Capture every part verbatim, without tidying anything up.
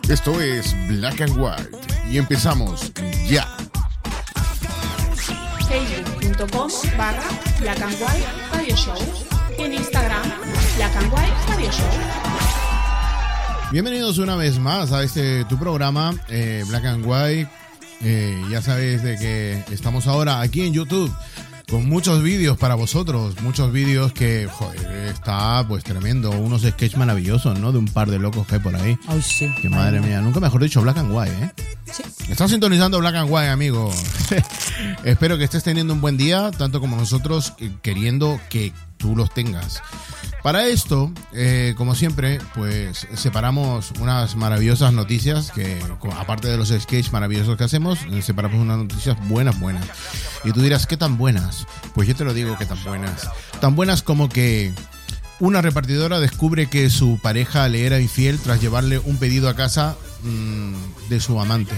Esto es Black and White y empezamos ya. Facebook.com barra Black and White Radio Show y en Instagram Black and White Radio Show. Bienvenidos una vez más a este tu programa eh, Black and White. Eh, ya sabes de que estamos ahora aquí en YouTube con muchos vídeos para vosotros, muchos vídeos que, joder, está pues tremendo, unos sketches maravillosos, ¿no? De un par de locos que hay por ahí. Ay, sí. Que madre mía, nunca mejor dicho Black and White, ¿eh? Sí. Estás sintonizando Black and White, amigo. Espero que estés teniendo un buen día, tanto como nosotros, queriendo que tú los tengas. Para esto, eh, como siempre, pues separamos unas maravillosas noticias que, aparte de los sketches maravillosos que hacemos, separamos unas noticias buenas, buenas. Y tú dirás, ¿qué tan buenas? Pues yo te lo digo, ¿qué tan buenas? Tan buenas como que una repartidora descubre que su pareja le era infiel tras llevarle un pedido a casa mmm, de su amante.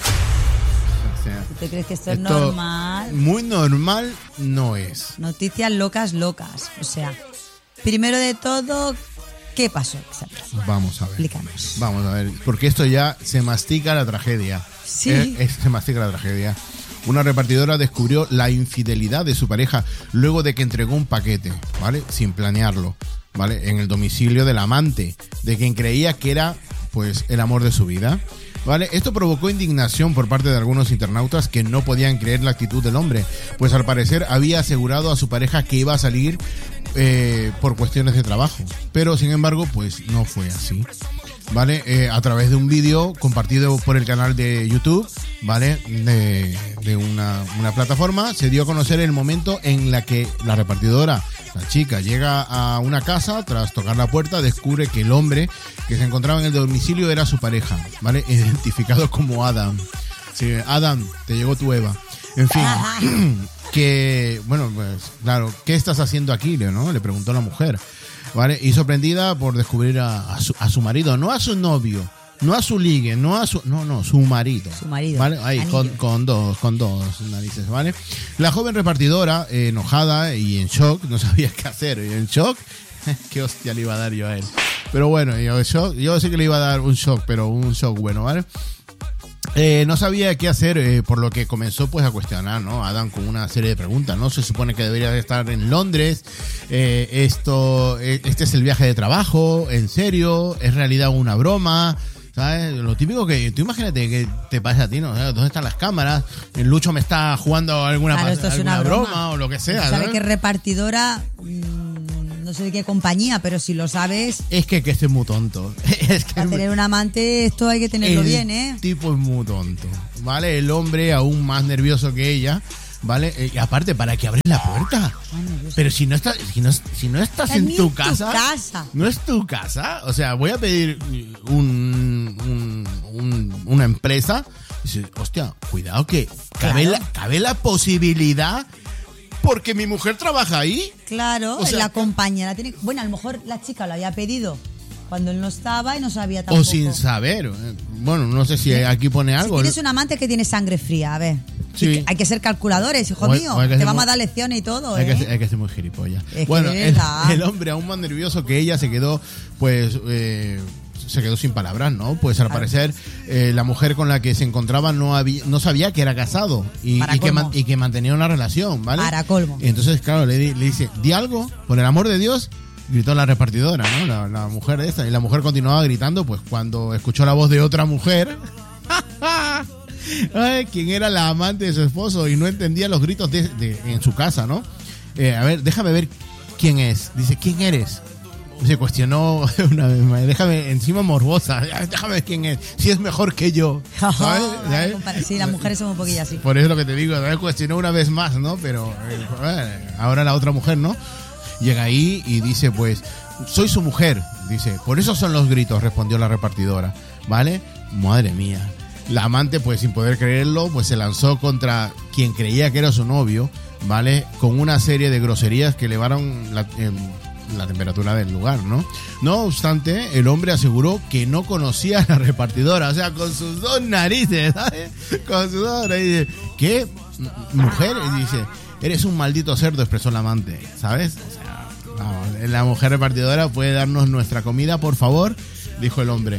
O sea, ¿tú te crees que esto, esto es normal? Muy normal no es. Noticias locas, locas. O sea, primero de todo, ¿qué pasó? Vamos a ver. Explícanos. Vamos a ver, porque esto ya se mastica la tragedia. Sí. Eh, eh, se mastica la tragedia. Una repartidora descubrió la infidelidad de su pareja luego de que entregó un paquete, ¿vale? Sin planearlo, ¿vale? En el domicilio del amante, de quien creía que era, pues, el amor de su vida. Vale, esto provocó indignación por parte de algunos internautas que no podían creer la actitud del hombre, pues al parecer había asegurado a su pareja que iba a salir eh, por cuestiones de trabajo, pero sin embargo pues no fue así. Vale, eh, a través de un vídeo compartido por el canal de YouTube, vale, de, de una, una plataforma, se dio a conocer el momento en la que la repartidora, la chica, llega a una casa, tras tocar la puerta, descubre que el hombre que se encontraba en el domicilio era su pareja, vale, identificado como Adam. Sí, Adam, te llegó tu Eva. En fin, que, bueno, pues, claro, ¿qué estás haciendo aquí, no? Le preguntó la mujer. ¿Vale? Y sorprendida por descubrir a, a, su, a su marido, no a su novio, no a su ligue, no a su, no, no, su marido. Su marido. ¿Vale? Ahí, con, con dos, con dos narices, ¿vale? La joven repartidora, eh, enojada y en shock, no sabía qué hacer, y en shock, qué hostia le iba a dar yo a él. Pero bueno, yo, shock, yo sé que le iba a dar un shock, pero un shock bueno, ¿vale? Eh, no sabía qué hacer, eh, por lo que comenzó pues a cuestionar, ¿no? Adam con una serie de preguntas, ¿no? Se supone que debería estar en Londres, eh, esto, eh, este es el viaje de trabajo, ¿en serio? ¿Es realidad una broma? ¿Sabes? Lo típico que, tú imagínate que te pasa a ti, ¿no? ¿Dónde están las cámaras? El Lucho me está jugando alguna, claro, esto es alguna una broma. broma o lo que sea, ¿sabes? ¿no? Que repartidora, mmm, no sé de qué compañía, pero si lo sabes... Es que, que este es muy tonto. Es que para tener un amante esto hay que tenerlo el bien, ¿eh? El tipo es muy tonto, ¿vale? El hombre aún más nervioso que ella, ¿vale? Y aparte, ¿para qué abres la puerta? Pero si no estás, si no, si no estás en ni tu, en casa, tu casa, no es tu casa. O sea, voy a pedir un, un, un una empresa. Y dice, hostia, cuidado que cabe, claro. la, cabe la posibilidad porque mi mujer trabaja ahí. Claro, o sea, la compañera tiene... Bueno, a lo mejor la chica lo había pedido cuando él no estaba y no sabía tampoco. O sin saber. Bueno, no sé si aquí pone algo. Si tienes un amante que tiene sangre fría, a ver. Sí. Hay que ser calculadores, hijo hay, mío. Te vamos muy, a dar lecciones y todo, hay ¿eh? Que, hay que ser muy gilipollas. Es bueno, el, verdad. el hombre, aún más nervioso que ella, se quedó, pues... Eh, se quedó sin palabras, ¿no? Pues al parecer eh, la mujer con la que se encontraba no había, no sabía que era casado y, y, que, man, y que mantenía una relación, ¿vale? Para colmo. Y entonces, claro, le, le dice, di algo, por el amor de Dios, gritó la repartidora, ¿no? La, la mujer de esta. Y la mujer continuaba gritando, pues cuando escuchó la voz de otra mujer, ay, quien era la amante de su esposo y no entendía los gritos de, de, en su casa, ¿no? Eh, a ver, déjame ver quién es. Dice, ¿quién eres? Se cuestionó una vez más, déjame, encima morbosa, déjame ver quién es, si es mejor que yo, ¿sabes? ¿sabes? Sí, las mujeres son un poquillo así. Por eso lo que te digo, ¿sabes? Cuestionó una vez más, ¿no? Pero eh, ahora la otra mujer, ¿no? Llega ahí y dice, pues, soy su mujer, dice, por eso son los gritos, respondió la repartidora, ¿vale? Madre mía. La amante, pues, sin poder creerlo, pues se lanzó contra quien creía que era su novio, ¿vale? Con una serie de groserías que elevaron la... Eh, la temperatura del lugar, ¿no? No obstante, el hombre aseguró que no conocía a la repartidora, o sea, con sus dos narices, ¿sabes? Con sus dos narices. ¿Qué mujer? Y dice, eres un maldito cerdo, expresó la amante, ¿sabes? O sea, vamos, la mujer repartidora puede darnos nuestra comida, por favor, dijo el hombre.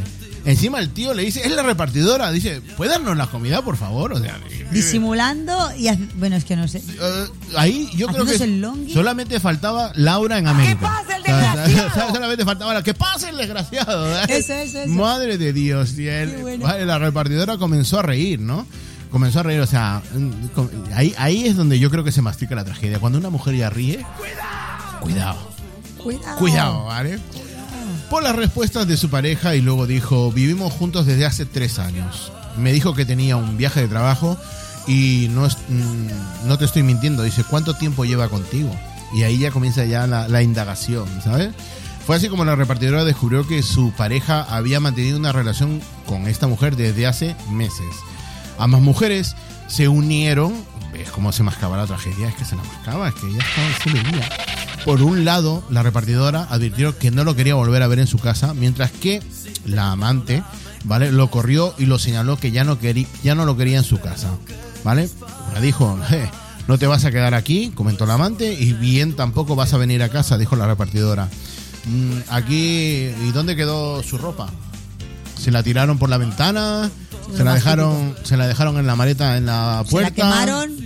Encima el tío le dice, es la repartidora, dice, ¿puede darnos la comida, por favor? O sea, disimulando y hace, bueno, es que no sé. Uh, ahí yo creo que el longhi. solamente faltaba Laura en América. ¡Que pase el desgraciado! O sea, solamente faltaba la que pase el desgraciado. ¿eh? Eso, eso, eso. Madre de Dios. Y él, bueno. Vale, la repartidora comenzó a reír, ¿no? Comenzó a reír, o sea, ahí, ahí es donde yo creo que se mastica la tragedia. Cuando una mujer ya ríe, cuidado, cuidado, cuidado, cuidado, ¿vale? Por las respuestas de su pareja y luego dijo, vivimos juntos desde hace tres años. Me dijo que tenía un viaje de trabajo y no, es, no te estoy mintiendo. Dice, ¿cuánto tiempo lleva contigo? Y ahí ya comienza ya la, la indagación, ¿sabes? Fue así como la repartidora descubrió que su pareja había mantenido una relación con esta mujer desde hace meses. Ambas mujeres se unieron. ¿Ves cómo se mascaba la tragedia? Es que se la mascaba, es que ella estaba en su línea. Por un lado, la repartidora advirtió que no lo quería volver a ver en su casa, mientras que la amante, ¿vale?, lo corrió y lo señaló que ya no, quería, ya no lo quería en su casa, ¿vale? Le dijo, eh, no te vas a quedar aquí, comentó la amante, y bien tampoco vas a venir a casa, dijo la repartidora. Mm, aquí, ¿y dónde quedó su ropa? ¿Se la tiraron por la ventana? ¿Se la dejaron, se la dejaron en la maleta en la puerta? ¿Se la quemaron?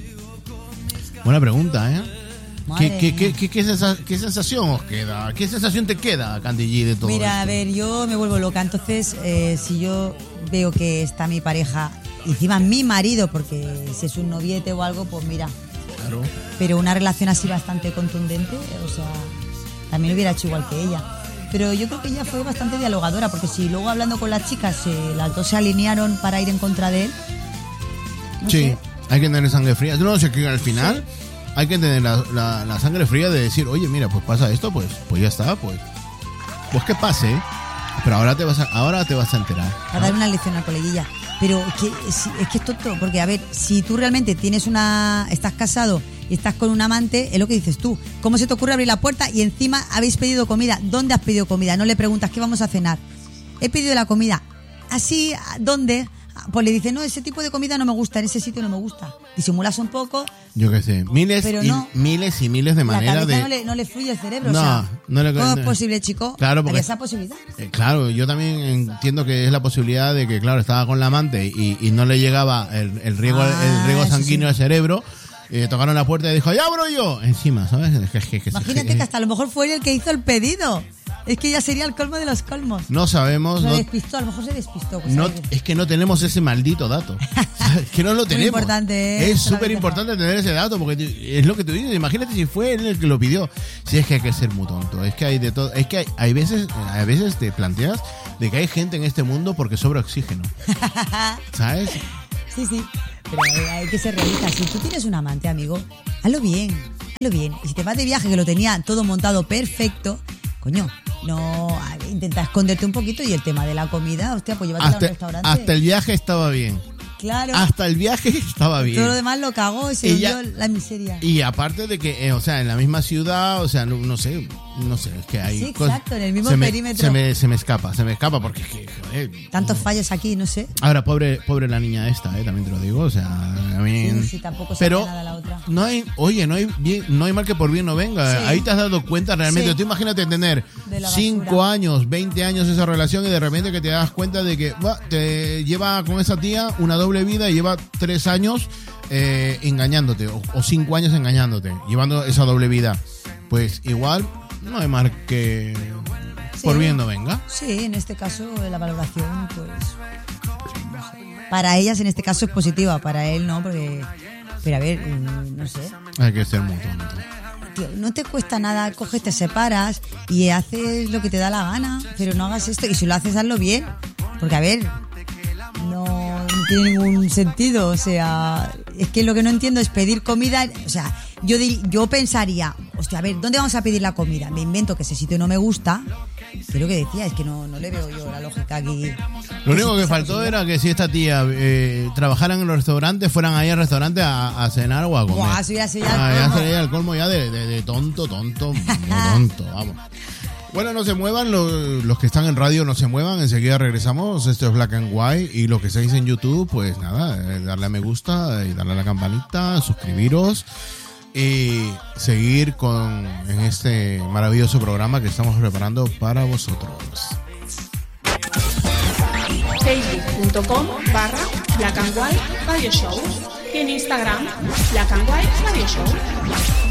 Buena pregunta, ¿eh? ¿Qué, qué, qué, qué, qué, sensa, ¿Qué sensación os queda? ¿Qué sensación te queda, Candy G, de todo Mira, esto? a ver, yo me vuelvo loca. Entonces, eh, si yo veo que está mi pareja, encima mi marido, porque si es un noviete o algo, pues mira. Claro. Pero una relación así bastante contundente, o sea, también hubiera hecho igual que ella. Pero yo creo que ella fue bastante dialogadora, porque si luego hablando con las chicas, eh, las dos se alinearon para ir en contra de él. No sí, sé. Hay que tener sangre fría. No sé, que al final... Sí. Hay que tener la, la, la sangre fría de decir, oye, mira, pues pasa esto, pues pues ya está, pues pues que pase, pero ahora te vas a, ahora te vas a enterar. A dar una lección al coleguilla. Pero es que es, es que es tonto, porque a ver, si tú realmente tienes una, estás casado y estás con un amante, es lo que dices tú. ¿Cómo se te ocurre abrir la puerta y encima habéis pedido comida? ¿Dónde has pedido comida? No le preguntas, ¿qué vamos a cenar? He pedido la comida. Así, ¿dónde? Pues le dice, no, ese tipo de comida no me gusta, en ese sitio no me gusta. Disimulas un poco. Yo qué sé, miles pero y no, miles y miles de maneras de... No le, no le fluye el cerebro, no, o sea, no le... ¿cómo es posible, chico? Claro, porque... ¿Hay esa posibilidad? Eh, claro, yo también entiendo que es la posibilidad de que, claro, estaba con la amante y, y no le llegaba el, el riego, ah, el riego sanguíneo sí. al cerebro. Eh, tocaron la puerta y dijo, ¡ya abro yo! Encima, ¿sabes? Es que, es que, Imagínate que hasta a lo mejor fue él el que hizo el pedido. Es que ya sería el colmo de los colmos. No sabemos. Se no, despistó, a lo mejor se despistó. Pues no, es que no tenemos ese maldito dato. Es que no lo tenemos. Muy importante, ¿eh? Es súper importante tener ese dato, porque es lo que tú dices. Imagínate si fue él el que lo pidió. Si es que hay que ser muy tonto. Es que hay de todo. Es que hay, hay veces, a veces te planteas de que hay gente en este mundo porque sobra oxígeno. ¿Sabes? Sí, sí. Pero hay que ser realista. Si tú tienes un amante, amigo, hazlo bien. Hazlo bien. Y si te vas de viaje, que lo tenía todo montado perfecto, coño, no, intenta esconderte un poquito. Y el tema de la comida, hostia, pues llévate al restaurante. Hasta el viaje estaba bien. Claro. Hasta el viaje estaba bien. Todo lo demás lo cagó y se hundió la miseria. Y aparte de que, eh, o sea, en la misma ciudad, o sea, no, no sé, no sé, es que hay sí, cosas, exacto, en el mismo se perímetro. Me, se, me, se me escapa, se me escapa porque es que, joder. Tantos fallos aquí, no sé. Ahora, pobre pobre la niña esta, eh, también te lo digo, o sea, a mí... Sí, sí, tampoco se pero nada la otra. No hay, oye, no hay bien, no hay mal que por bien no venga. Sí. Ahí te has dado cuenta realmente. Sí. Tú imagínate tener cinco años, veinte años esa relación y de repente que te das cuenta de que bah, te lleva con esa tía una doble vida y lleva tres años eh, engañándote o, o cinco años engañándote, llevando esa doble vida. Pues igual no hay mal que sí. por bien no venga. Sí, en este caso la valoración, pues para ellas en este caso es positiva, para él no, porque, pero a ver, no sé. Hay que ser muy tonto. Tío, no te cuesta nada, coges, te separas y haces lo que te da la gana, pero no hagas esto, y si lo haces, hazlo bien, porque a ver, no, no tiene ningún sentido, o sea, es que lo que no entiendo es pedir comida, o sea, yo, yo pensaría, hostia, a ver, ¿dónde vamos a pedir la comida? Me invento que ese sitio no me gusta, que lo que decía, es que no, no le veo yo la lógica aquí. Lo único que faltó era que si esta tía eh, trabajaran en los restaurantes, fueran ahí al restaurante a, a cenar o a comer. Buah, eso ya sería ah, el ya colmo. sería el colmo ya de, de, de tonto, tonto, muy tonto, vamos. Bueno, no se muevan, los, los que están en radio no se muevan, enseguida regresamos, esto es Black and White, y los que estáis en YouTube, pues nada, darle a me gusta y darle a la campanita, suscribiros y seguir con en este maravilloso programa que estamos preparando para vosotros. facebook.com barra Black and White Radio Show y en Instagram Black and White Radio Show.